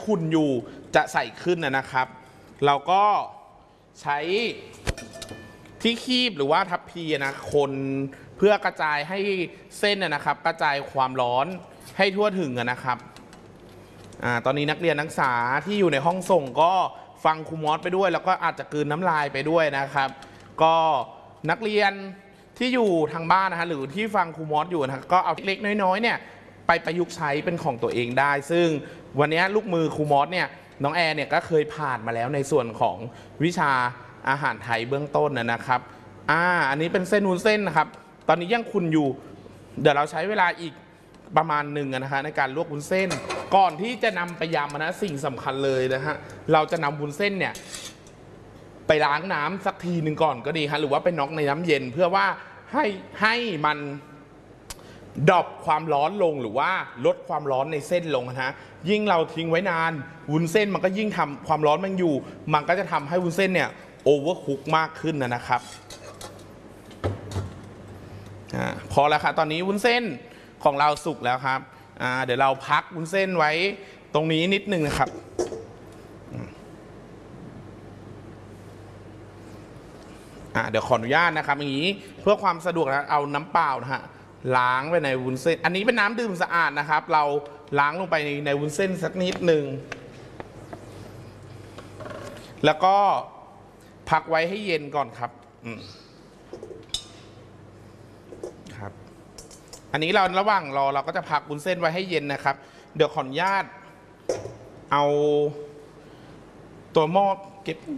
ขุ่นอยู่จะใส่ขึ้นนะครับ เราก็ใช้ที่คีบหรือว่าทัพพีนะคนเพื่อกระจายให้เส้นนะครับกระจายความร้อนให้ทั่วถึงนะครับตอนนี้นักเรียนนักศึกษาที่อยู่ในห้องส่งก็ฟังครูมอสไปด้วยแล้วก็อาจจะกลืนน้ำลายไปด้วยนะครับก็นักเรียนที่อยู่ทางบ้านนะฮะหรือที่ฟังครูมอสอยู่นะก็เอาเล็กน้อยๆเนี่ยไปประยุกต์ใช้เป็นของตัวเองได้ซึ่งวันนี้ลูกมือครูมอสเนี่ยน้องแอร์เนี่ยก็เคยผ่านมาแล้วในส่วนของวิชาอาหารไทยเบื้องต้นนะครับอันนี้เป็นเส้นวุ้นเส้นนะครับตอนนี้ยังขุ่นอยู่เดี๋ยวเราใช้เวลาอีกประมาณหนึ่งนะคะในการลวกวุ้นเส้นก่อนที่จะนำไปยำนะสิ่งสำคัญเลยนะฮะเราจะนำวุ้นเส้นเนี่ยไปล้างน้ำสักทีหนึ่งก่อนก็ดีฮะหรือว่าไปน็อกในน้ำเย็นเพื่อว่าให้มันดรอปความร้อนลงหรือว่าลดความร้อนในเส้นลงนะฮะยิ่งเราทิ้งไว้นานวุ้นเส้นมันก็ยิ่งทำความร้อนมันอยู่มันก็จะทำให้วุ้นเส้นเนี่ยโอเวอร์คุกมากขึ้นนะครับพอแล้วครับตอนนี้วุ้นเส้นของเราสุกแล้วครับเดี๋ยวเราพักวุ้นเส้นไว้ตรงนี้นิดนึงนะครับเดี๋ยวขออนุญาตนะครับอย่างนี้เพื่อความสะดวกนะเอาน้ำเปล่านะฮะล้างไปในวุ้นเส้นอันนี้เป็นน้ำดื่มสะอาดนะครับเราล้างลงไปในวุ้นเส้นสักนิดหนึ่งแล้วก็พักไว้ให้เย็นก่อนครับครับอันนี้เราระหว่างรอเราก็จะพักวุ้นเส้นไว้ให้เย็นนะครับเดี๋ยวขออนุญาตเอาตัวหม้อเก็บ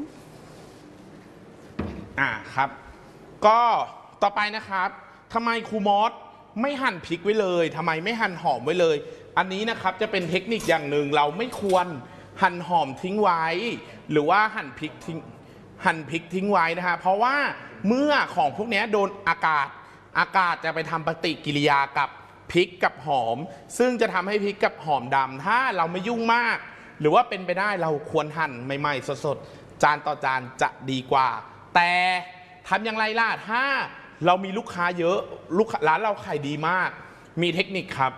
ครับก็ต่อไปนะครับทำไมครูมอสไม่หั่นพริกไว้เลยทำไมไม่หั่นหอมไว้เลยอันนี้นะครับจะเป็นเทคนิคอย่างหนึ่งเราไม่ควรหั่นหอมทิ้งไว้หรือว่าหั่นพริกทิ้งไว้นะฮะเพราะว่าเมื่อของพวกนี้โดนอากาศจะไปทำปฏิกิริยากับพริกกับหอมซึ่งจะทำให้พริกกับหอมดำถ้าเราไม่ยุ่งมากหรือว่าเป็นไปได้เราควรหั่นใหม่ๆสดๆจานต่อจานจะดีกว่าแต่ทำอย่างไรล่ะถ้าเรามีลูกค้าเยอะร้านเราขายดีมากมีเทคนิคครับ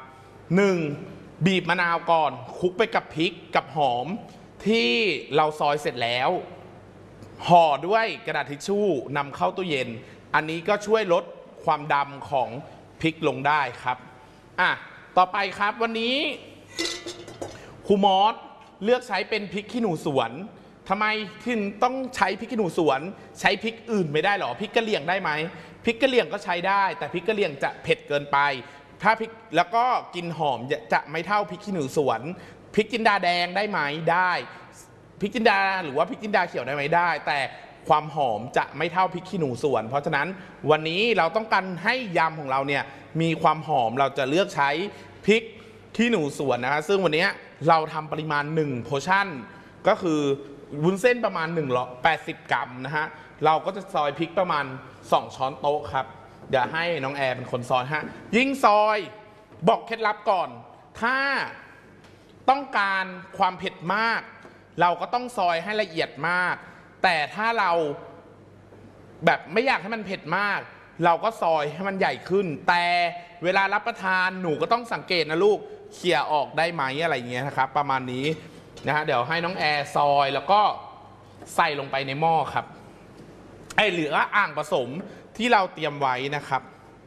1. บีบมะนาวก่อนคลุกไปกับพริกกับหอมที่เราซอยเสร็จแล้วห่อด้วยกระดาษทิชชู่นำเข้าตู้เย็นอันนี้ก็ช่วยลดความดำของพริกลงได้ครับต่อไปครับวันนี้ครูมอสเลือกใช้เป็นพริกขี้หนูสวนทำไมถึงต้องใช้พริกขี้หนูสวนใช้พริกอื่นไม่ได้หรอพริกกะเหรี่ยงได้ไหมพริกกะเหรี่ยงก็ใช้ได้แต่พริกกะเหรี่ยงจะเผ็ดเกินไปถ้าพริกแล้วก็กลิ่นหอมจะไม่เท่าพริกขี้หนูสวนพริกจินดาแดงได้ไหมได้พริกจินดาหรือว่าพริกจินดาเขียวได้ไหมได้แต่ความหอมจะไม่เท่าพริกขี้หนูสวนเพราะฉะนั้นวันนี้เราต้องการให้ยำของเราเนี่ยมีความหอมเราจะเลือกใช้พริกขี้หนูสวนนะคะซึ่งวันนี้เราทำปริมาณ1 พอร์ชั่นก็คือวุ้นเส้นประมาณ180 กรัมนะฮะเราก็จะซอยพริกประมาณ2 ช้อนโต๊ะครับเดี๋ยวให้น้องแอร์เป็นคนซอยฮะยิ่งซอยบอกเคล็ดลับก่อนถ้าต้องการความเผ็ดมากเราก็ต้องซอยให้ละเอียดมากแต่ถ้าเราแบบไม่อยากให้มันเผ็ดมากเราก็ซอยให้มันใหญ่ขึ้นแต่เวลารับประทานหนูก็ต้องสังเกตนะลูกเขี่ยออกได้ไหมอะไรเงี้ยนะครับประมาณนี้นะฮะเดี๋ยวให้น้องแอร์ซอยแล้วก็ใส่ลงไปในหม้อครับเหลืออ่างผสมที่เราเตรียมไว้นะครับ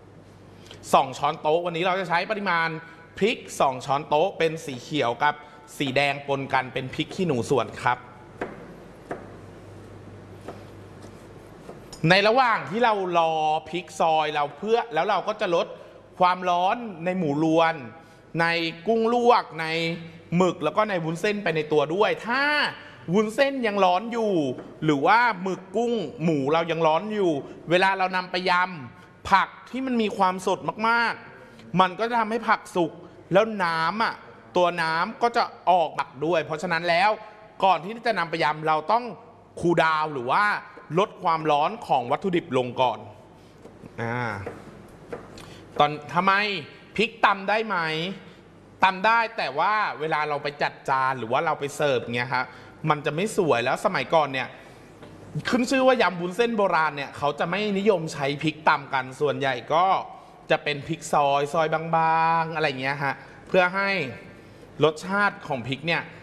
2 ช้อนโต๊ะวันนี้เราจะใช้ปริมาณพริก2 ช้อนโต๊ะเป็นสีเขียวกับสีแดงปนกันเป็นพริกขี้หนูสวนครับในระหว่างที่เรารอพริกซอยแล้วเราก็จะลดความร้อนในหมูรวนในกุ้งลวกในหมึกแล้วก็ในวุ้นเส้นไปในตัวด้วยถ้าวุ้นเส้นยังร้อนอยู่หรือว่าหมึกกุ้งหมูเรายังร้อนอยู่เวลาเรานำไปยำผักที่มันมีความสดมากๆมันก็จะทำให้ผักสุกแล้วน้ำตัวน้ำก็จะออกบักด้วยเพราะฉะนั้นแล้วก่อนที่จะนำไปยำเราต้องคูลดาวน์หรือว่าลดความร้อนของวัตถุดิบลงก่อนทำไมพริกตำได้ไหมตำได้แต่ว่าเวลาเราไปจัดจานหรือว่าเราไปเสิร์ฟเงี้ยครับมันจะไม่สวยแล้วสมัยก่อนเนี่ยขึ้นชื่อว่ายำวุ้นเส้นโบราณเนี่ยเขาจะไม่นิยมใช้พริกตำกันส่วนใหญ่ก็จะเป็นพริกซอยบางๆอะไรเงี้ยฮะเพื่อให้รสชาติของพริกเนี่ย